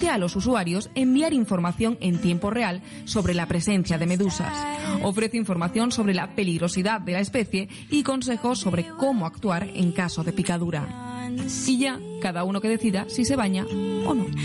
permite a los usuarios enviar información en tiempo real sobre la presencia de medusas. Ofrece información sobre la peligrosidad de la especie y consejos sobre cómo actuar en caso de picadura. Y ya, cada uno que decida si se baña o no.